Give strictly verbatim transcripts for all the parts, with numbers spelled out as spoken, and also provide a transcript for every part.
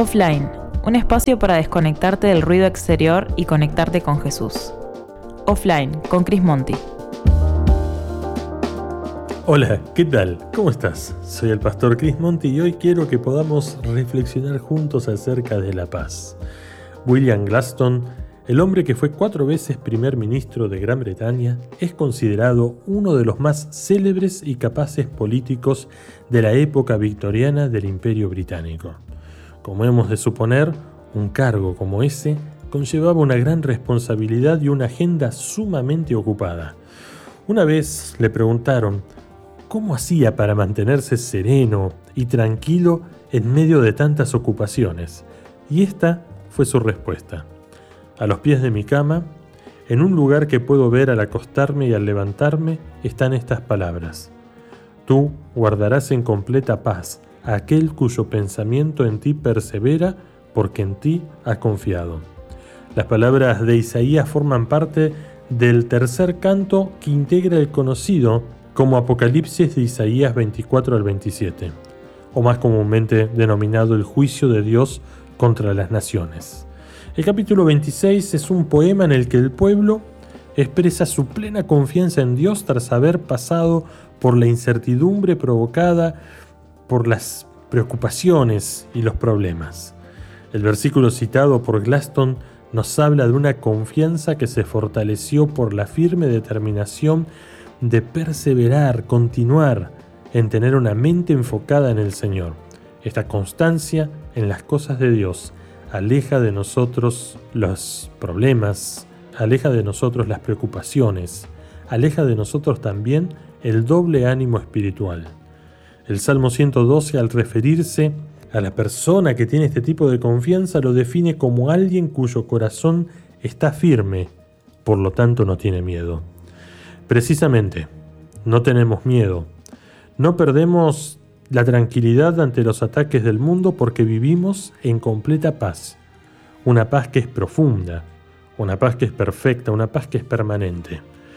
Offline, un espacio para desconectarte del ruido exterior y conectarte con Jesús. Offline, con Chris Monti. Hola, ¿qué tal? ¿Cómo estás? Soy el pastor Chris Monti y hoy quiero que podamos reflexionar juntos acerca de la paz. William Gladstone, el hombre que fue cuatro veces primer ministro de Gran Bretaña, es considerado uno de los más célebres y capaces políticos de la época victoriana del Imperio Británico. Como hemos de suponer, un cargo como ese conllevaba una gran responsabilidad y una agenda sumamente ocupada. Una vez le preguntaron cómo hacía para mantenerse sereno y tranquilo en medio de tantas ocupaciones, y esta fue su respuesta. A los pies de mi cama, en un lugar que puedo ver al acostarme y al levantarme, están estas palabras: Tú guardarás en completa paz a aquel cuyo pensamiento en ti persevera, porque en ti ha confiado. Las palabras de Isaías forman parte del tercer canto que integra el conocido como Apocalipsis de Isaías veinticuatro al veintisiete, o más comúnmente denominado el juicio de Dios contra las naciones. El capítulo veintiséis es un poema en el que el pueblo expresa su plena confianza en Dios tras haber pasado por la incertidumbre provocada por las preocupaciones y los problemas. El versículo citado por Gladstone nos habla de una confianza que se fortaleció por la firme determinación de perseverar, continuar, en tener una mente enfocada en el Señor. Esta constancia en las cosas de Dios aleja de nosotros los problemas, aleja de nosotros las preocupaciones, aleja de nosotros también el doble ánimo espiritual. El Salmo ciento doce, al referirse a la persona que tiene este tipo de confianza, lo define como alguien cuyo corazón está firme, por lo tanto no tiene miedo. Precisamente, no tenemos miedo. No perdemos la tranquilidad ante los ataques del mundo porque vivimos en completa paz. Una paz que es profunda, una paz que es perfecta, una paz que es permanente.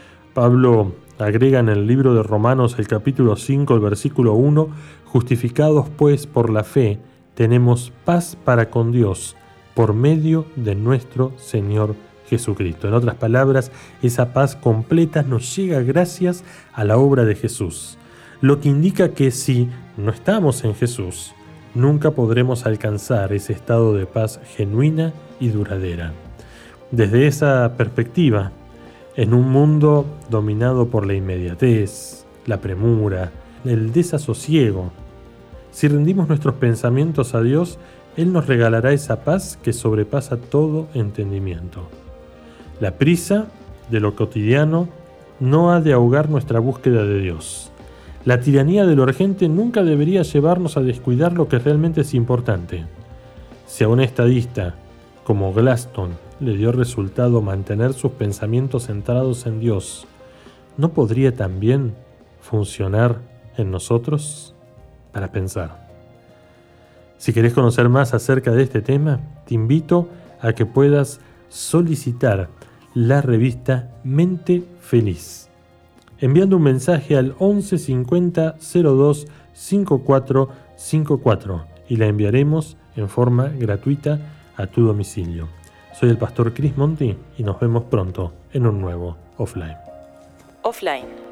Pablo agrega en el libro de Romanos, el capítulo cinco, el versículo uno, justificados pues por la fe, tenemos paz para con Dios por medio de nuestro Señor Jesucristo. En otras palabras, esa paz completa nos llega gracias a la obra de Jesús, lo que indica que si no estamos en Jesús, nunca podremos alcanzar ese estado de paz genuina y duradera. Desde esa perspectiva, en un mundo dominado por la inmediatez, la premura, el desasosiego, si rendimos nuestros pensamientos a Dios, Él nos regalará esa paz que sobrepasa todo entendimiento. La prisa de lo cotidiano no ha de ahogar nuestra búsqueda de Dios. La tiranía de lo urgente nunca debería llevarnos a descuidar lo que realmente es importante. Si a un estadista como Gladstone le dio resultado mantener sus pensamientos centrados en Dios, ¿no podría también funcionar en nosotros? Para pensar. Si querés conocer más acerca de este tema, te invito a que puedas solicitar la revista Mente Feliz, enviando un mensaje al once cincuenta cero dos cincuenta y cuatro cincuenta y cuatro y la enviaremos en forma gratuita a tu domicilio. Soy el pastor Chris Monti y nos vemos pronto en un nuevo Offline. Offline.